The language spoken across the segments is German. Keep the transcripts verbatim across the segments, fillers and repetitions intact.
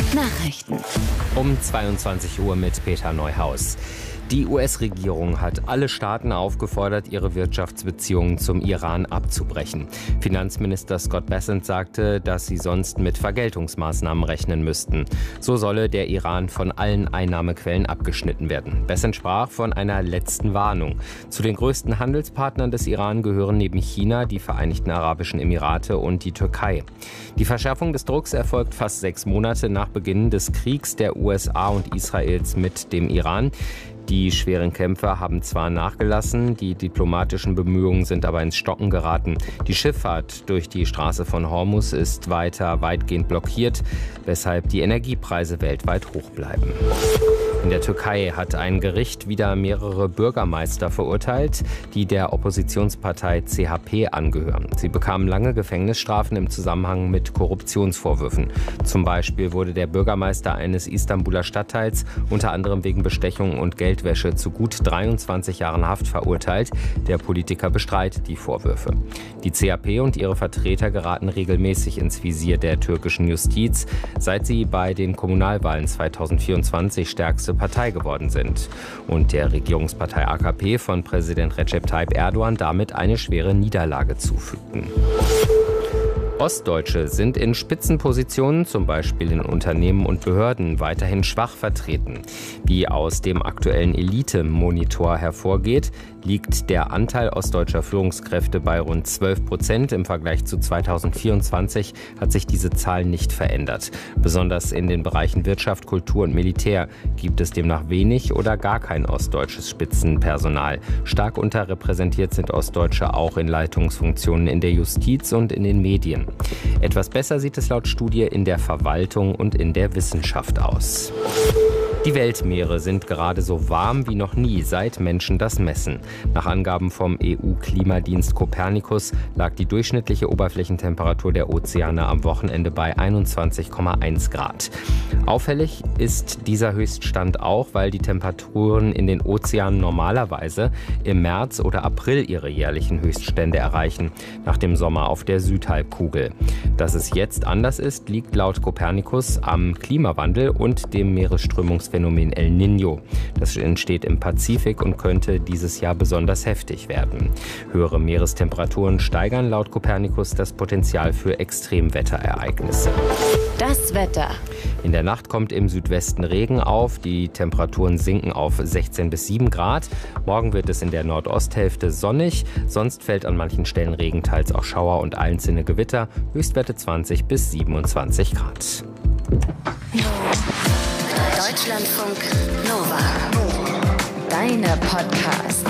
Nachrichten. Um zweiundzwanzig Uhr mit Peter Neuhaus. Die U S-Regierung hat alle Staaten aufgefordert, ihre Wirtschaftsbeziehungen zum Iran abzubrechen. Finanzminister Scott Bessent sagte, dass sie sonst mit Vergeltungsmaßnahmen rechnen müssten. So solle der Iran von allen Einnahmequellen abgeschnitten werden. Bessent sprach von einer letzten Warnung. Zu den größten Handelspartnern des Iran gehören neben China die Vereinigten Arabischen Emirate und die Türkei. Die Verschärfung des Drucks erfolgt fast sechs Monate nach Beginn des Kriegs der U S A und Israels mit dem Iran. Die schweren Kämpfe haben zwar nachgelassen, die diplomatischen Bemühungen sind aber ins Stocken geraten. Die Schifffahrt durch die Straße von Hormuz ist weiter weitgehend blockiert, weshalb die Energiepreise weltweit hoch bleiben. In der Türkei hat ein Gericht wieder mehrere Bürgermeister verurteilt, die der Oppositionspartei C H P angehören. Sie bekamen lange Gefängnisstrafen im Zusammenhang mit Korruptionsvorwürfen. Zum Beispiel wurde der Bürgermeister eines Istanbuler Stadtteils unter anderem wegen Bestechung und Geldwäsche zu gut dreiundzwanzig Jahren Haft verurteilt. Der Politiker bestreitet die Vorwürfe. Die C H P und ihre Vertreter geraten regelmäßig ins Visier der türkischen Justiz, seit sie bei den Kommunalwahlen zweitausendvierundzwanzig stärkste Partei geworden sind und der Regierungspartei A K P von Präsident Recep Tayyip Erdogan damit eine schwere Niederlage zufügten. Ostdeutsche sind in Spitzenpositionen, zum Beispiel in Unternehmen und Behörden, weiterhin schwach vertreten. Wie aus dem aktuellen Elite-Monitor hervorgeht, liegt der Anteil ostdeutscher Führungskräfte bei rund zwölf Prozent. Im Vergleich zu zweitausendvierundzwanzig hat sich diese Zahl nicht verändert. Besonders in den Bereichen Wirtschaft, Kultur und Militär gibt es demnach wenig oder gar kein ostdeutsches Spitzenpersonal. Stark unterrepräsentiert sind Ostdeutsche auch in Leitungsfunktionen in der Justiz und in den Medien. Etwas besser sieht es laut Studie in der Verwaltung und in der Wissenschaft aus. Die Weltmeere sind gerade so warm wie noch nie, seit Menschen das messen. Nach Angaben vom E U-Klimadienst Copernicus lag die durchschnittliche Oberflächentemperatur der Ozeane am Wochenende bei einundzwanzig Komma eins Grad. Auffällig ist dieser Höchststand auch, weil die Temperaturen in den Ozeanen normalerweise im März oder April ihre jährlichen Höchststände erreichen, nach dem Sommer auf der Südhalbkugel. Dass es jetzt anders ist, liegt laut Copernicus am Klimawandel und dem Meeresströmungsphänomen El Niño. Das entsteht im Pazifik und könnte dieses Jahr besonders heftig werden. Höhere Meerestemperaturen steigern laut Copernicus das Potenzial für Extremwetterereignisse. Das Wetter. In der Nacht kommt im Südwesten Regen auf. Die Temperaturen sinken auf sechzehn bis sieben Grad. Morgen wird es in der Nordosthälfte sonnig. Sonst fällt an manchen Stellen Regen, teils auch Schauer und einzelne Gewitter. Höchstwerte zwanzig bis siebenundzwanzig Grad. Deutschlandfunk Nova. Deine Podcasts.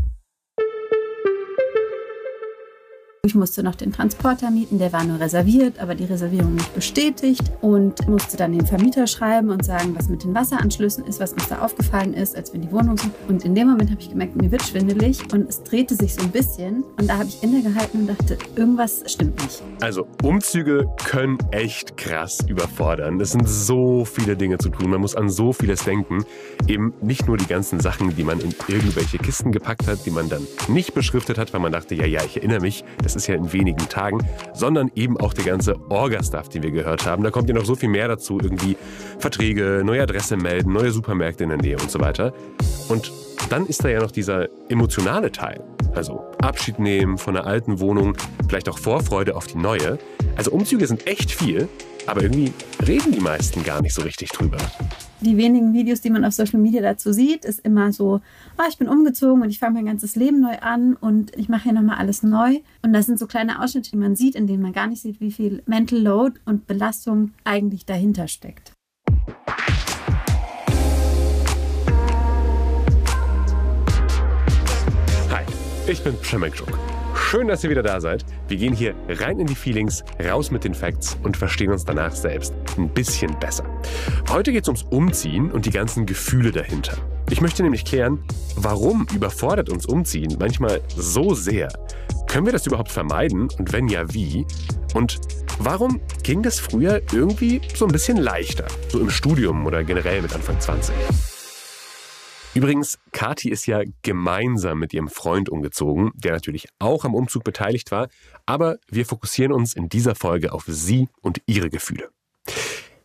Ich musste noch den Transporter mieten, der war nur reserviert, aber die Reservierung nicht bestätigt und musste dann den Vermieter schreiben und sagen, was mit den Wasseranschlüssen ist, was uns da aufgefallen ist, als wir in die Wohnung sind. Und in dem Moment habe ich gemerkt, mir wird schwindelig und es drehte sich so ein bisschen und da habe ich innegehalten und dachte, irgendwas stimmt nicht. Also Umzüge können echt krass überfordern. Es sind so viele Dinge zu tun, man muss an so vieles denken. Eben nicht nur die ganzen Sachen, die man in irgendwelche Kisten gepackt hat, die man dann nicht beschriftet hat, weil man dachte, ja, ja, ich erinnere mich, das ist ja in wenigen Tagen, sondern eben auch der ganze Orga-Stuff, den wir gehört haben. Da kommt ja noch so viel mehr dazu, irgendwie Verträge, neue Adresse melden, neue Supermärkte in der Nähe und so weiter. Und dann ist da ja noch dieser emotionale Teil. Also Abschied nehmen von einer alten Wohnung, vielleicht auch Vorfreude auf die neue. Also Umzüge sind echt viel, aber irgendwie reden die meisten gar nicht so richtig drüber. Die wenigen Videos, die man auf Social Media dazu sieht, ist immer so, oh, ich bin umgezogen und ich fange mein ganzes Leben neu an und ich mache hier nochmal alles neu. Und das sind so kleine Ausschnitte, die man sieht, in denen man gar nicht sieht, wie viel Mental Load und Belastung eigentlich dahinter steckt. Hi, ich bin Przemek Żuk. Schön, dass ihr wieder da seid. Wir gehen hier rein in die Feelings, raus mit den Facts und verstehen uns danach selbst ein bisschen besser. Heute geht es ums Umziehen und die ganzen Gefühle dahinter. Ich möchte nämlich klären, warum überfordert uns Umziehen manchmal so sehr? Können wir das überhaupt vermeiden und wenn ja, wie? Und warum ging das früher irgendwie so ein bisschen leichter? So im Studium oder generell mit Anfang zwanzig? Übrigens, Kathi ist ja gemeinsam mit ihrem Freund umgezogen, der natürlich auch am Umzug beteiligt war. Aber wir fokussieren uns in dieser Folge auf sie und ihre Gefühle.